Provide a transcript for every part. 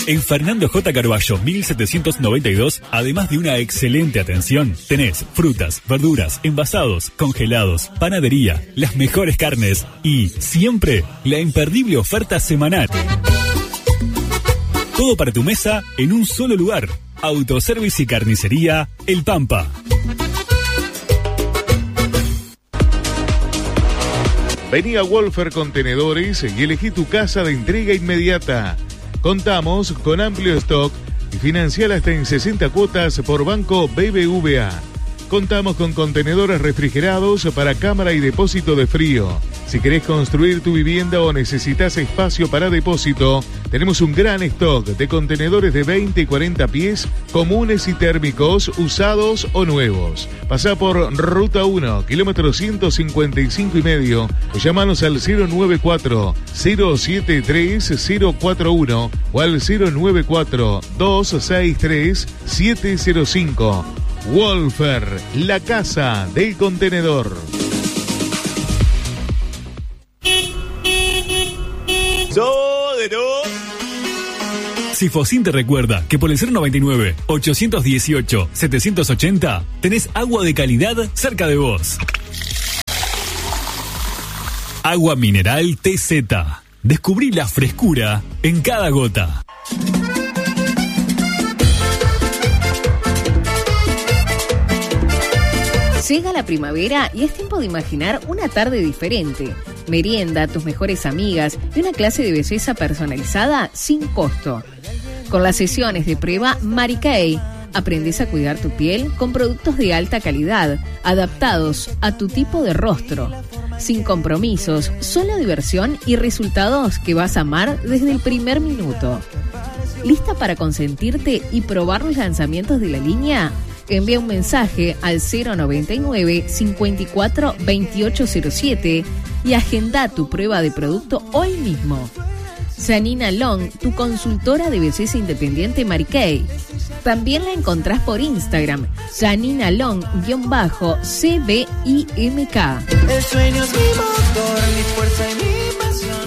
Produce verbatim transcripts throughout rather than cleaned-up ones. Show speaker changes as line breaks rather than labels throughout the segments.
En Fernando J. Carballo mil setecientos noventa y dos, además de una excelente atención, tenés frutas, verduras, envasados, congelados, panadería, las mejores carnes y, siempre, la imperdible oferta semanal. Todo para tu mesa en un solo lugar. Autoservice y carnicería El Pampa.
Vení a Wolfer Contenedores y elegí tu casa de entrega inmediata. Contamos con amplio stock y financiar hasta en sesenta cuotas por Banco B B V A. Contamos con contenedores refrigerados para cámara y depósito de frío. Si querés construir tu vivienda o necesitas espacio para depósito, tenemos un gran stock de contenedores de veinte y cuarenta pies, comunes y térmicos, usados o nuevos. Pasá por Ruta uno, kilómetro ciento cincuenta y cinco y medio, o llamanos al cero nueve cuatro, cero siete tres, cero cuatro uno o al cero nueve cuatro, dos seis tres, siete cero cinco. Wolfer, la casa del contenedor.
Sifocin te recuerda que por el cero noventa y nueve, ochocientos dieciocho, setecientos ochenta tenés agua de calidad cerca de vos. Agua mineral T Z. Descubrí la frescura en cada gota.
Llega la primavera y es tiempo de imaginar una tarde diferente. Merienda, tus mejores amigas y una clase de belleza personalizada sin costo. Con las sesiones de prueba Mary Kay, aprendes a cuidar tu piel con productos de alta calidad, adaptados a tu tipo de rostro. Sin compromisos, solo diversión y resultados que vas a amar desde el primer minuto. ¿Lista para consentirte y probar los lanzamientos de la línea? Envía un mensaje al cero noventa y nueve, cincuenta y cuatro, veintiocho cero siete y agenda tu prueba de producto hoy mismo. Janina Long, tu consultora de belleza independiente Mary Kay. También la encontrás por Instagram, Janina Long-C B I M K.
El sueño es mi motor, mi fuerza y mi pasión.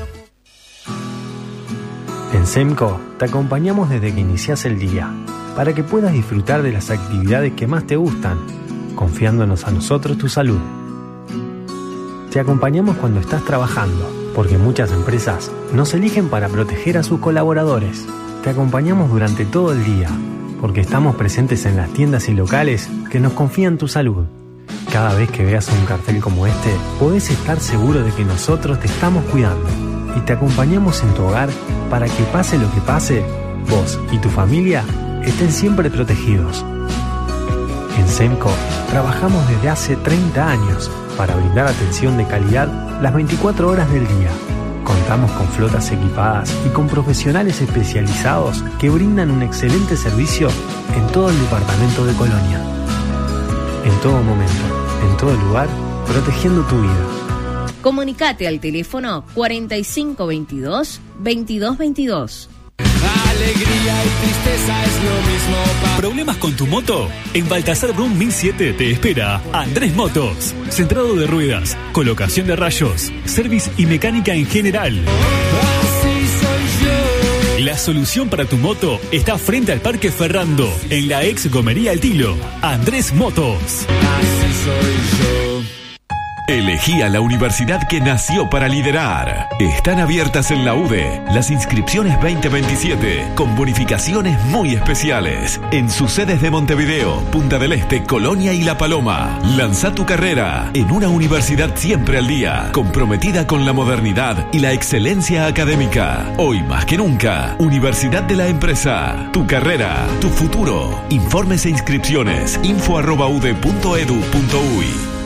En SEMCO te acompañamos desde que iniciás el día, para que puedas disfrutar de las actividades que más te gustan, confiándonos a nosotros tu salud. Te acompañamos cuando estás trabajando, porque muchas empresas nos eligen para proteger a sus colaboradores. Te acompañamos durante todo el día, porque estamos presentes en las tiendas y locales que nos confían tu salud. Cada vez que veas un cartel como este, podés estar seguro de que nosotros te estamos cuidando y te acompañamos en tu hogar para que pase lo que pase, vos y tu familia estén siempre protegidos. En SEMCO trabajamos desde hace treinta años para brindar atención de calidad las veinticuatro horas del día. Contamos con flotas equipadas y con profesionales especializados que brindan un excelente servicio en todo el departamento de Colonia. En todo momento, en todo lugar, protegiendo tu vida.
Comunicate al teléfono cuarenta y cinco veintidós, veintidós veintidós.
Alegría y tristeza es lo mismo. Pa-
¿Problemas con tu moto? En Baltasar Brum mil siete te espera Andrés Motos. Centrado de ruedas, colocación de rayos, service y mecánica en general.
Así soy yo.
La solución para tu moto está frente al Parque Ferrando, en la ex Gomería El Tilo. Andrés Motos.
Así soy yo.
Elegí a la universidad que nació para liderar. Están abiertas en la U D E las inscripciones veinte veintisiete con bonificaciones muy especiales en sus sedes de Montevideo, Punta del Este, Colonia y La Paloma. Lanza tu carrera en una universidad siempre al día, comprometida con la modernidad y la excelencia académica. Hoy más que nunca, Universidad de la Empresa. Tu carrera, tu futuro. Informes e inscripciones info arroba ude punto edu punto uy.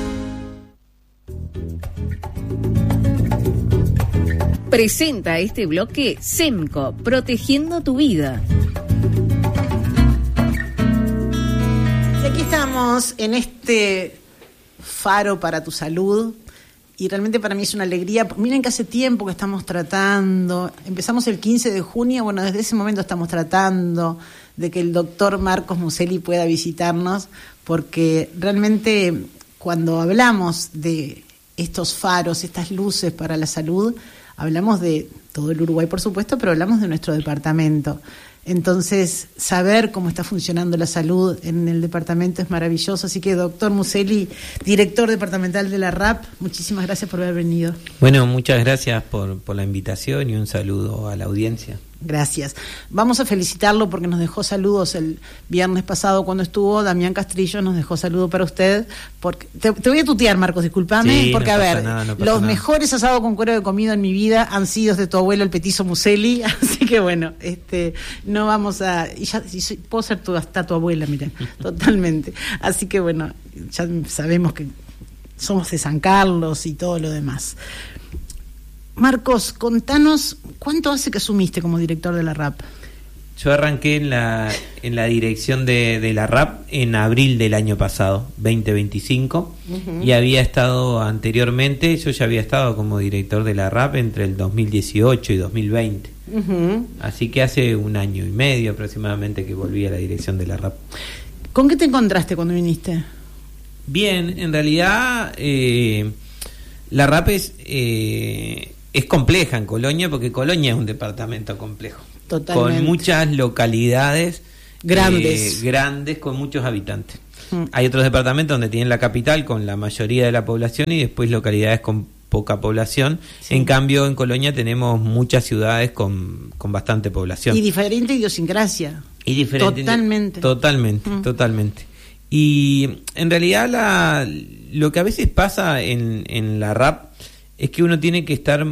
Presenta este bloque SEMCO, protegiendo tu vida.
Y aquí estamos en este faro para tu salud y realmente para mí es una alegría. Miren que hace tiempo que estamos tratando, empezamos el quince de junio, bueno, desde ese momento estamos tratando de que el doctor Marcos Museli pueda visitarnos, porque realmente cuando hablamos de estos faros, estas luces para la salud, hablamos de todo el Uruguay, por supuesto, pero hablamos de nuestro departamento. Entonces, saber cómo está funcionando la salud en el departamento es maravilloso. Así que, doctor Muselli, director departamental de la R A P, muchísimas gracias por haber venido.
Bueno, muchas gracias por, por la invitación y un saludo a la audiencia.
Gracias. Vamos a felicitarlo porque nos dejó saludos el viernes pasado cuando estuvo. Damián Castrillo nos dejó saludo para usted. Porque te, te voy a tutear, Marcos, discúlpame.
Sí,
porque,
no
a ver,
nada, no
los
nada.
mejores asados con cuero de comido en mi vida han sido de tu abuelo, el petizo Muselli. Así que, bueno, este no vamos a... Y ya, y soy, puedo ser tu, hasta tu abuela, miren, totalmente. Así que, bueno, ya sabemos que somos de San Carlos y todo lo demás. Marcos, contanos, ¿cuánto hace que asumiste como director de la R A P?
Yo arranqué en la en la dirección de, de la R A P en abril del año pasado, veinte veinticinco, uh-huh. Y había estado anteriormente, yo ya había estado como director de la R A P entre el dos mil dieciocho y dos mil veinte. Uh-huh. Así que hace un año y medio aproximadamente que volví a la dirección de la R A P.
¿Con qué te encontraste cuando viniste?
Bien, en realidad eh, la R A P es... Eh, Es compleja en Colonia, porque Colonia es un departamento complejo.
Totalmente.
Con muchas localidades
grandes,
eh, grandes con muchos habitantes. Mm. Hay otros departamentos donde tienen la capital con la mayoría de la población y después localidades con poca población. Sí. En cambio, en Colonia tenemos muchas ciudades con, con bastante población.
Y diferente idiosincrasia.
Y diferente.
Totalmente.
Totalmente, mm. totalmente. Y en realidad la, lo que a veces pasa en, en la R A P es que uno tiene que estar